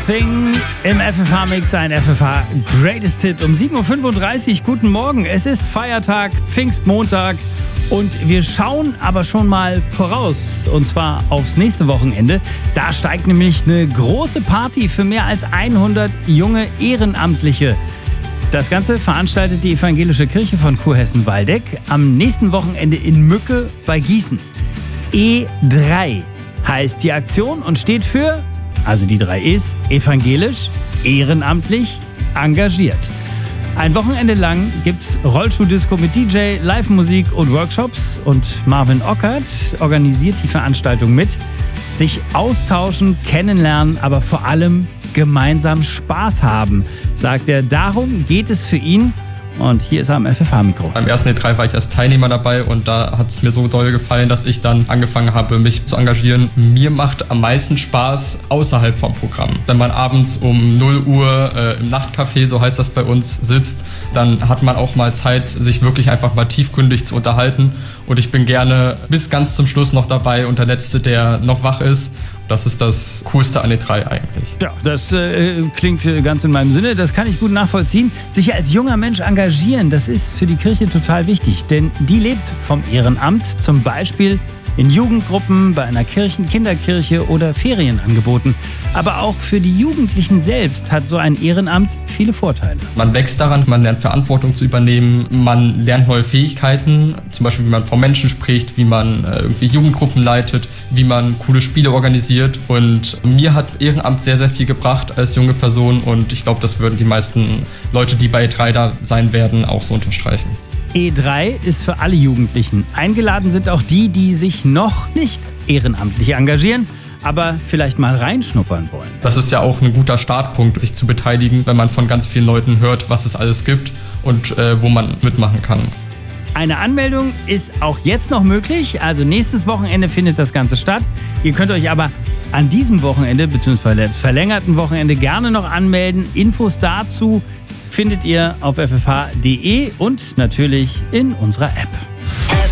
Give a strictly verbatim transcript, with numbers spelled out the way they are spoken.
Thing im F F H-Mix, ein F F H Greatest Hit um sieben Uhr fünfunddreißig. Guten Morgen, es ist Feiertag, Pfingstmontag und wir schauen aber schon mal voraus und zwar aufs nächste Wochenende. Da steigt nämlich eine große Party für mehr als hundert junge Ehrenamtliche. Das Ganze veranstaltet die Evangelische Kirche von Kurhessen-Waldeck am nächsten Wochenende in Mücke bei Gießen. E drei heißt die Aktion und steht für, also die drei E's, evangelisch, ehrenamtlich, engagiert. Ein Wochenende lang gibt's Rollschuh-Disco mit D J, Live-Musik und Workshops und Marvin Ockert organisiert die Veranstaltung mit. Sich austauschen, kennenlernen, aber vor allem gemeinsam Spaß haben, sagt er. Darum geht es für ihn. Und hier ist er am F F H-Mikro. Beim ersten E drei war ich als Teilnehmer dabei und da hat es mir so doll gefallen, dass ich dann angefangen habe, mich zu engagieren. Mir macht am meisten Spaß außerhalb vom Programm. Wenn man abends um null Uhr äh, im Nachtcafé, so heißt das bei uns, sitzt, dann hat man auch mal Zeit, sich wirklich einfach mal tiefgründig zu unterhalten. Und ich bin gerne bis ganz zum Schluss noch dabei und der Letzte, der noch wach ist. Das ist das Coolste an E drei eigentlich. Ja, das äh, klingt äh, ganz in meinem Sinne. Das kann ich gut nachvollziehen. Sich als junger Mensch engagieren, das ist für die Kirche total wichtig. Denn die lebt vom Ehrenamt, zum Beispiel in Jugendgruppen, bei einer Kirchen-, Kinderkirche oder Ferienangeboten. Aber auch für die Jugendlichen selbst hat so ein Ehrenamt viele Vorteile. Man wächst daran, man lernt Verantwortung zu übernehmen, man lernt neue Fähigkeiten, zum Beispiel wie man vor Menschen spricht, wie man äh, irgendwie Jugendgruppen leitet, wie man coole Spiele organisiert. Und mir hat Ehrenamt sehr, sehr viel gebracht als junge Person und ich glaube, das würden die meisten Leute, die bei E drei da sein werden, auch so unterstreichen. E drei ist für alle Jugendlichen. Eingeladen sind auch die, die sich noch nicht ehrenamtlich engagieren, aber vielleicht mal reinschnuppern wollen. Das ist ja auch ein guter Startpunkt, sich zu beteiligen, wenn man von ganz vielen Leuten hört, was es alles gibt und äh, wo man mitmachen kann. Eine Anmeldung ist auch jetzt noch möglich, also nächstes Wochenende findet das Ganze statt. Ihr könnt euch aber an diesem Wochenende bzw. verlängerten Wochenende gerne noch anmelden. Infos dazu findet ihr auf f f h punkt d e und natürlich in unserer App.